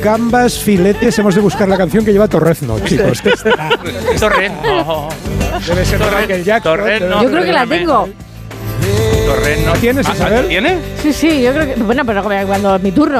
gambas, filetes. Hemos de buscar la canción que lleva Torrezno, chicos. Torrezno. Debe ser Michael Jackson. Torrezno. Yo creo que la tengo. Torrezno. ¿Tienes, Isabel? ¿Tiene? Sí, yo creo que... Bueno, pero cuando es mi turno.